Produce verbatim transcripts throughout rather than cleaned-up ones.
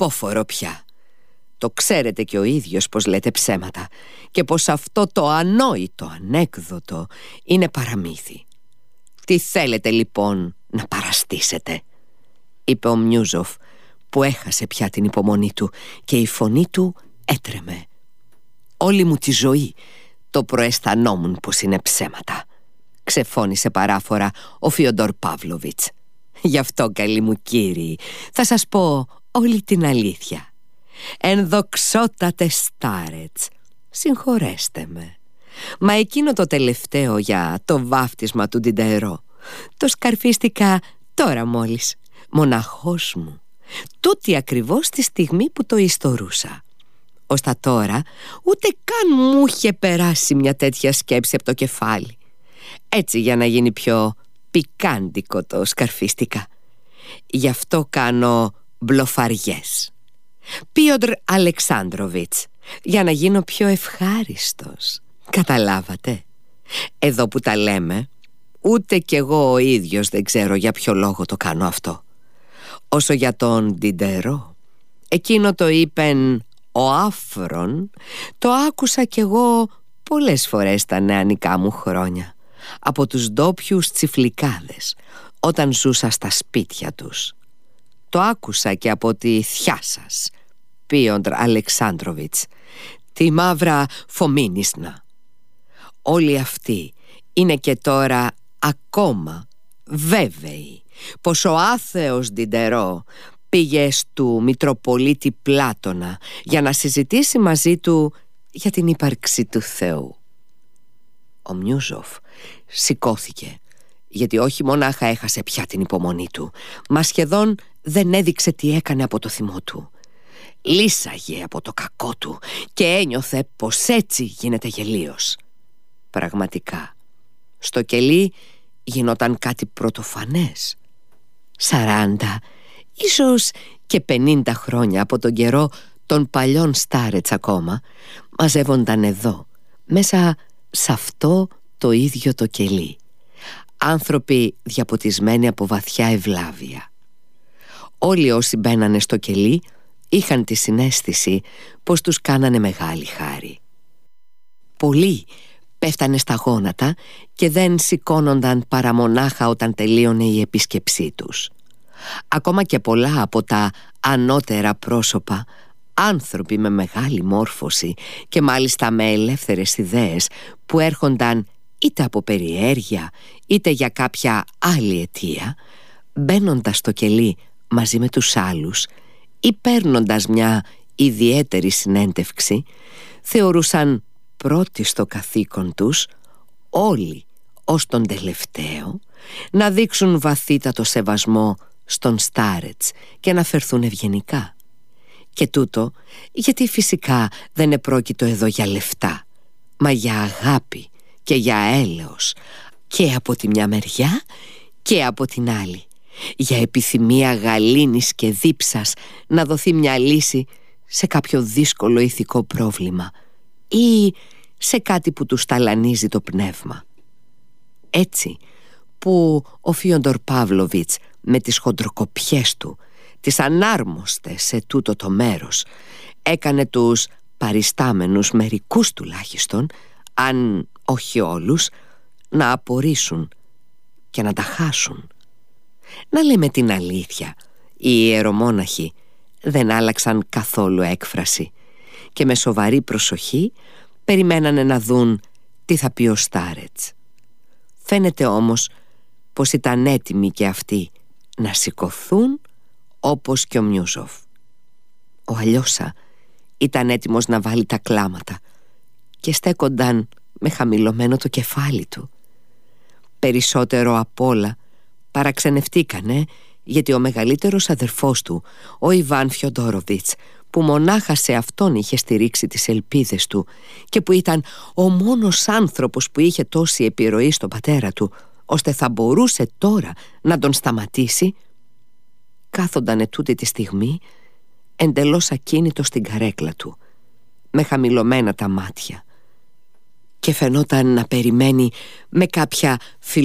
απόφορο πια. Το ξέρετε και ο ίδιος πως λέτε ψέματα και πως αυτό το ανόητο ανέκδοτο είναι παραμύθι. Τι θέλετε λοιπόν να παραστήσετε?» είπε ο Μιούζοφ, που έχασε πια την υπομονή του και η φωνή του έτρεμε. «Όλη μου τη ζωή το προαισθανόμουν πως είναι ψέματα», ξεφώνησε παράφορα ο Φιοντόρ Παύλοβιτς. «Γι' αυτό, καλοί μου κύριοι, θα σας πω όλη την αλήθεια. Ενδοξότατε Στάρετς, συγχωρέστε με, μα εκείνο το τελευταίο για το βάφτισμα του Ντιντερό το σκαρφίστηκα τώρα μόλις, μοναχός μου, τούτη ακριβώς τη στιγμή που το ιστορούσα. Ως τα τώρα ούτε καν μου είχε περάσει μια τέτοια σκέψη από το κεφάλι. Έτσι, για να γίνει πιο πικάντικο, το σκαρφίστηκα. Γι' αυτό κάνω μπλοφαριές. Πίοντρ Αλεξάνδροβιτς, για να γίνω πιο ευχάριστος. Καταλάβατε? Εδώ που τα λέμε, ούτε κι εγώ ο ίδιος δεν ξέρω για ποιο λόγο το κάνω αυτό. Όσο για τον Ντιντερό, εκείνο το είπεν ο Άφρον, το άκουσα κι εγώ πολλές φορές τα νεανικά μου χρόνια, από τους ντόπιους τσιφλικάδες, όταν ζούσα στα σπίτια τους. Το άκουσα και από τη θιά σας, Πίοντρ Αλεξάνδροβιτς, τη μαύρα Φομίνισνα. Όλοι αυτοί είναι και τώρα ακόμα βέβαιοι πως ο άθεος Ντιντερό πήγε στου Μητροπολίτη Πλάτωνα για να συζητήσει μαζί του για την ύπαρξη του Θεού. Ο Μιούζοφ σηκώθηκε, γιατί όχι μονάχα έχασε πια την υπομονή του, μα σχεδόν δεν έδειξε τι έκανε από το θυμό του. Λύσαγε από το κακό του και ένιωθε πως έτσι γίνεται γελίος. Πραγματικά, στο κελί γινόταν κάτι πρωτοφανές. Σαράντα, ίσως και πενήντα χρόνια από τον καιρό των παλιών Στάρετς ακόμα, μαζεύονταν εδώ, μέσα σε αυτό το ίδιο το κελί, άνθρωποι διαποτισμένοι από βαθιά ευλάβεια. Όλοι όσοι μπαίνανε στο κελί είχαν τη συναίσθηση πως τους κάνανε μεγάλη χάρη. Πολλοί πέφτανε στα γόνατα και δεν σηκώνονταν παρά μονάχα όταν τελείωνε η επίσκεψή τους. Ακόμα και πολλά από τα ανώτερα πρόσωπα, άνθρωποι με μεγάλη μόρφωση και μάλιστα με ελεύθερες ιδέες, που έρχονταν είτε από περιέργεια είτε για κάποια άλλη αιτία, μπαίνοντας στο κελί μαζί με τους άλλους ή παίρνοντας μια ιδιαίτερη συνέντευξη, θεωρούσαν πρώτοι στο καθήκον τους όλοι ως τον τελευταίο να δείξουν βαθύτατο σεβασμό στον Στάρετς και να φερθούν ευγενικά. Και τούτο γιατί φυσικά δεν επρόκειτο εδώ για λεφτά, μα για αγάπη και για έλεος, και από τη μια μεριά και από την άλλη, για επιθυμία γαλήνης και δίψας να δοθεί μια λύση σε κάποιο δύσκολο ηθικό πρόβλημα ή σε κάτι που τους ταλανίζει το πνεύμα. Έτσι που ο Φιόντορ Παύλοβιτς με τις χοντροκοπιές του, τις ανάρμοστες σε τούτο το μέρος, έκανε τους παριστάμενους, μερικούς τουλάχιστον, αν όχι όλους, να απορρίσουν και να τα χάσουν. Να λέμε την αλήθεια, οι ιερομόναχοι δεν άλλαξαν καθόλου έκφραση και με σοβαρή προσοχή περιμένανε να δουν τι θα πει ο Στάρετς. Φαίνεται όμως πως ήταν έτοιμοι και αυτοί να σηκωθούν όπως και ο Μιούζοφ. Ο Αλιώσα ήταν έτοιμος να βάλει τα κλάματα και στέκονταν με χαμηλωμένο το κεφάλι του. Περισσότερο απ' όλα παραξενευτήκανε γιατί ο μεγαλύτερος αδερφός του, ο Ιβάν Φιοντόροβιτς, που μονάχα σε αυτόν είχε στηρίξει τις ελπίδες του και που ήταν ο μόνος άνθρωπος που είχε τόση επιρροή στον πατέρα του ώστε θα μπορούσε τώρα να τον σταματήσει, κάθονταν ετούτη τη στιγμή εντελώς ακίνητο στην καρέκλα του, με χαμηλωμένα τα μάτια, και φαινόταν να περιμένει με κάποια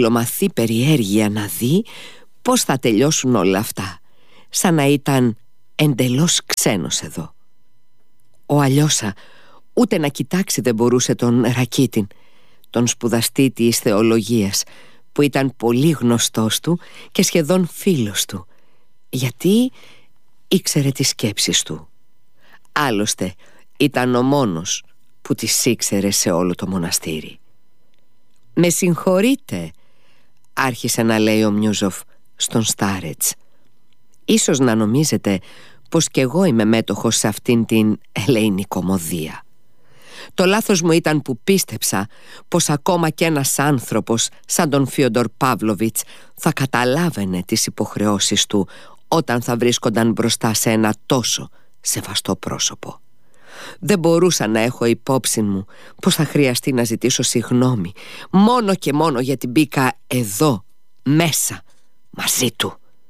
φιλομαθή περιέργεια να δει πώς θα τελειώσουν όλα αυτά, σαν να ήταν εντελώς ξένος εδώ. Ο Αλιώσα ούτε να κοιτάξει δεν μπορούσε τον Ρακίτιν, τον σπουδαστή της θεολογίας, που ήταν πολύ γνωστός του και σχεδόν φίλος του, γιατί ήξερε τις σκέψεις του. Άλλωστε ήταν ο μόνος που τις ήξερε σε όλο το μοναστήρι. «Με συγχωρείτε», άρχισε να λέει ο Μιούζοφ στον Στάρετς. «Ίσως να νομίζετε πως κι εγώ είμαι μέτοχος σε αυτήν την ελεηνή κωμωδία. Το λάθος μου ήταν που πίστεψα πως ακόμα κι ένας άνθρωπος σαν τον Φίοντορ Παύλοβιτς θα καταλάβαινε τις υποχρεώσεις του όταν θα βρίσκονταν μπροστά σε ένα τόσο σεβαστό πρόσωπο. Δεν μπορούσα να έχω υπόψη μου πως θα χρειαστεί να ζητήσω συγγνώμη μόνο και μόνο γιατί μπήκα εδώ μέσα μαζί του».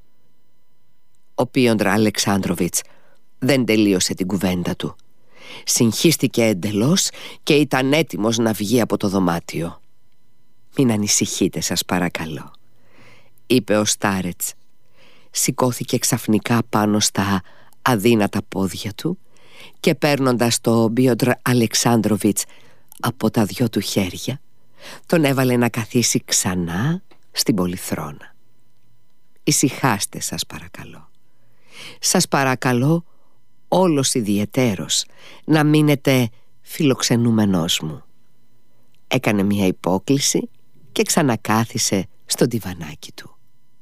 Ο Πίοντρ Αλεξάνδροβιτς δεν τελείωσε την κουβέντα του. Συγχύστηκε εντελώς και ήταν έτοιμος να βγει από το δωμάτιο. «Μην ανησυχείτε, σας παρακαλώ», είπε ο Στάρετς. Σηκώθηκε ξαφνικά πάνω στα αδύνατα πόδια του και παίρνοντας το Πίοντρ Αλεξάνδροβιτς από τα δυο του χέρια, τον έβαλε να καθίσει ξανά στην πολυθρόνα. «Ησυχάστε, σας παρακαλώ. Σας παρακαλώ όλος ιδιαιτέρως να μείνετε φιλοξενούμενός μου». Έκανε μια υπόκλιση και ξανακάθισε στο διβανάκι του.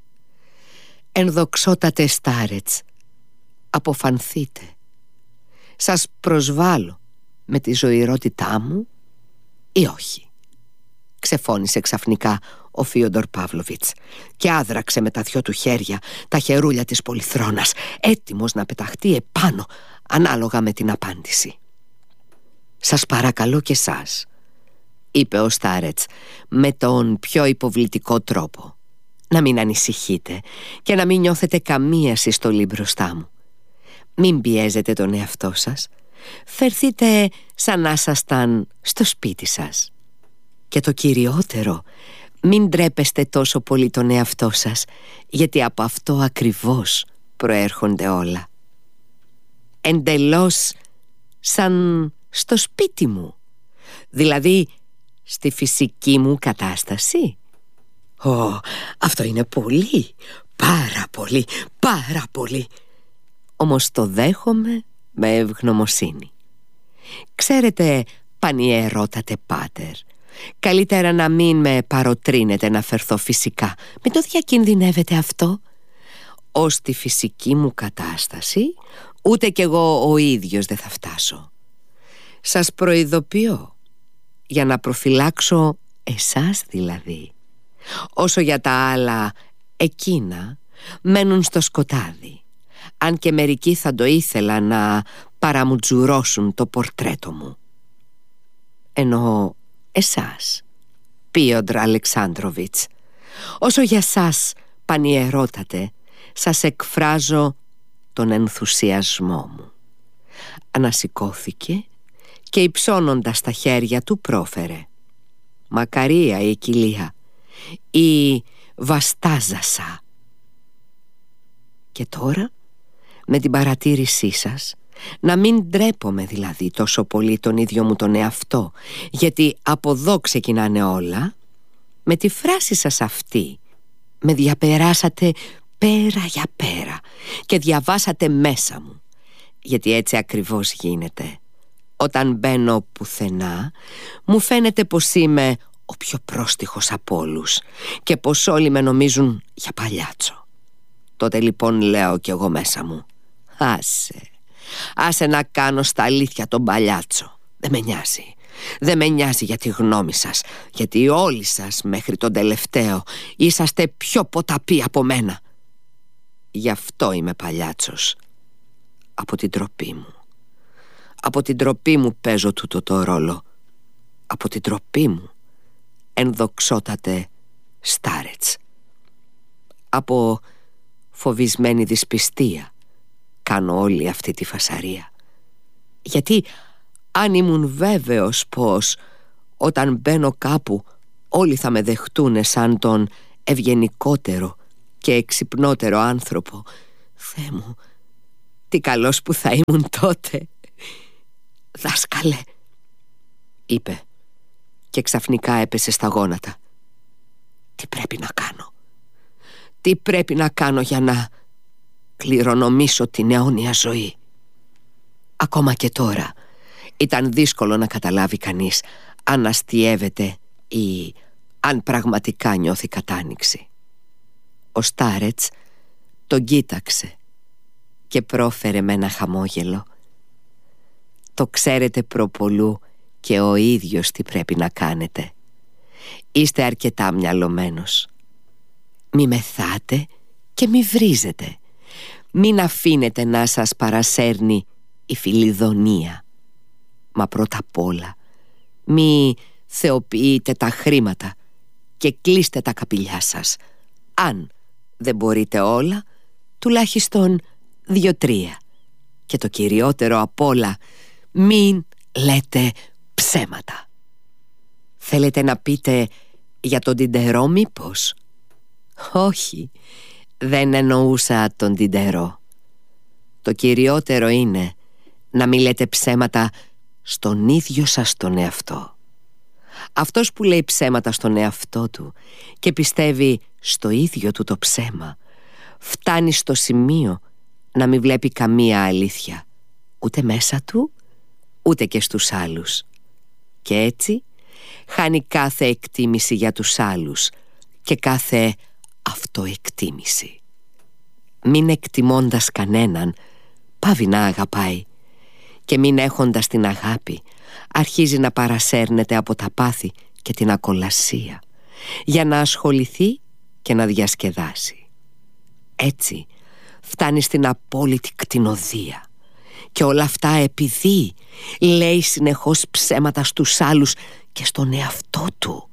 «Ενδοξότατε Στάρετς, αποφανθείτε. Σας προσβάλλω με τη ζωηρότητά μου ή όχι?» ξεφώνησε ξαφνικά ο Φίοντορ Παύλοβιτς και άδραξε με τα δυο του χέρια τα χερούλια της πολυθρόνας, έτοιμος να πεταχτεί επάνω ανάλογα με την απάντηση. «Σας παρακαλώ και σας», είπε ο Στάρετς με τον πιο υποβλητικό τρόπο, «να μην ανησυχείτε και να μην νιώθετε καμία συστολή μπροστά μου. Μην πιέζετε τον εαυτό σας. Φερθείτε σαν να ήσασταν στο σπίτι σας. Και το κυριότερο, μην ντρέπεστε τόσο πολύ τον εαυτό σας, γιατί από αυτό ακριβώς προέρχονται όλα. Εντελώς σαν στο σπίτι μου, δηλαδή στη φυσική μου κατάσταση. Ω, αυτό είναι πολύ, πάρα πολύ, πάρα πολύ. Όμως το δέχομαι με ευγνωμοσύνη. Ξέρετε, πανιερότατε πάτερ, καλύτερα να μην με παροτρύνετε να φερθώ φυσικά. Μην το διακινδυνεύετε αυτό. Ως τη φυσική μου κατάσταση ούτε κι εγώ ο ίδιος δεν θα φτάσω. Σας προειδοποιώ, για να προφυλάξω εσάς δηλαδή. Όσο για τα άλλα, εκείνα μένουν στο σκοτάδι, αν και μερικοί θα το ήθελα να παραμουτζουρώσουν το πορτρέτο μου. Ενώ εσάς, Πίοντρ Αλεξάνδροβιτς, όσο για σας πανιερότατε, σας εκφράζω τον ενθουσιασμό μου». Ανασηκώθηκε και υψώνοντας τα χέρια του πρόφερε «Μακαρία η κοιλία, η βαστάζασα». Και τώρα, με την παρατήρησή σας, να μην ντρέπομαι δηλαδή τόσο πολύ τον ίδιο μου τον εαυτό, γιατί από εδώ ξεκινάνε όλα, με τη φράση σας αυτή με διαπεράσατε πέρα για πέρα και διαβάσατε μέσα μου, γιατί έτσι ακριβώς γίνεται. Όταν μπαίνω πουθενά, μου φαίνεται πως είμαι ο πιο πρόστιχος από όλους και πως όλοι με νομίζουν για παλιάτσο. Τότε λοιπόν λέω κι εγώ μέσα μου, άσε, άσε να κάνω στα αλήθεια τον παλιάτσο. Δεν με νοιάζει. Δεν με νοιάζει για τη γνώμη σας, γιατί όλοι σας μέχρι τον τελευταίο είσαστε πιο ποταποί από μένα. Γι' αυτό είμαι παλιάτσος. Από την τροπή μου. Από την τροπή μου παίζω τούτο το ρόλο. Από την τροπή μου, ενδοξότατε Στάρετς. Από φοβισμένη δυσπιστία κάνω όλη αυτή τη φασαρία. Γιατί αν ήμουν βέβαιος πως όταν μπαίνω κάπου όλοι θα με δεχτούνε σαν τον ευγενικότερο και εξυπνότερο άνθρωπο, Θεέ μου, Τι καλός που θα ήμουν τότε. «Δάσκαλε», είπε, και ξαφνικά έπεσε στα γόνατα. Τι πρέπει να κάνω? Τι πρέπει να κάνω για να κληρονομήσω την αιώνια ζωή? Ακόμα και τώρα ήταν δύσκολο να καταλάβει κανείς αν αστιεύεται ή αν πραγματικά νιώθει κατάνοιξη. Ο Στάρετς τον κοίταξε και πρόφερε με ένα χαμόγελο. «Το ξέρετε προπολού και ο ίδιος τι πρέπει να κάνετε. Είστε αρκετά μυαλωμένος. Μη μεθάτε και μη βρίζετε. Μην αφήνετε να σας παρασέρνει η φιλιδονία. Μα πρώτα απ' όλα μη θεοποιείτε τα χρήματα και κλείστε τα καπηλιά σας. Αν δεν μπορείτε όλα, τουλάχιστον δύο-τρία. Και το κυριότερο απ' όλα, μην λέτε ψέματα». «Θέλετε να πείτε για τον Τιντερό μήπως?» «Όχι, δεν εννοούσα τον Τιντερό. Το κυριότερο είναι να μην λέτε ψέματα στον ίδιο σας τον εαυτό. Αυτός που λέει ψέματα στον εαυτό του και πιστεύει στο ίδιο του το ψέμα, φτάνει στο σημείο να μην βλέπει καμία αλήθεια, ούτε μέσα του, ούτε και στους άλλους. Και έτσι χάνει κάθε εκτίμηση για τους άλλους και κάθε αυτοεκτίμηση. Μην εκτιμώντας κανέναν, πάβει να αγαπάει, και μην έχοντας την αγάπη, αρχίζει να παρασέρνεται από τα πάθη και την ακολασία για να ασχοληθεί και να διασκεδάσει. Έτσι φτάνει στην απόλυτη κτηνοδία, και όλα αυτά επειδή λέει συνεχώς ψέματα στους άλλους και στον εαυτό του.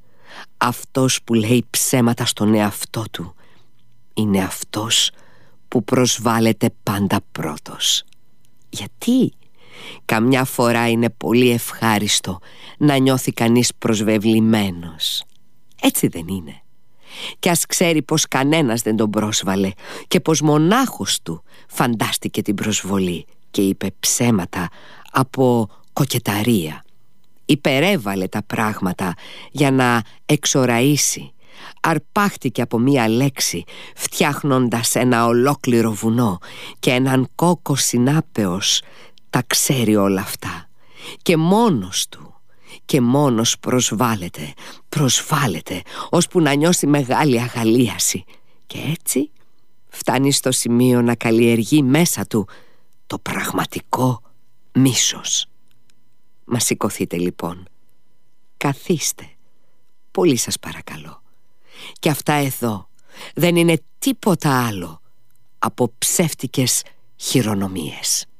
Αυτός που λέει ψέματα στον εαυτό του είναι αυτός που προσβάλλεται πάντα πρώτος. Γιατί καμιά φορά είναι πολύ ευχάριστο να νιώθει κανείς προσβεβλημένος. Έτσι δεν είναι? Και ας ξέρει πως κανένας δεν τον πρόσβαλε και πως μονάχος του φαντάστηκε την προσβολή και είπε ψέματα από κοκεταρία. Υπερέβαλε τα πράγματα για να εξοραίσει. Αρπάχτηκε από μία λέξη, φτιάχνοντας ένα ολόκληρο βουνό, και έναν κόκο συνάπεως τα ξέρει όλα αυτά. Και μόνος του και μόνος προσβάλλεται, προσβάλλεται, ώσπου να νιώσει μεγάλη αγαλίαση. Και έτσι φτάνει στο σημείο να καλλιεργεί μέσα του το πραγματικό μίσος. Μα σηκωθείτε λοιπόν, καθίστε, πολύ σας παρακαλώ. Και αυτά εδώ δεν είναι τίποτα άλλο από ψεύτικες χειρονομίες.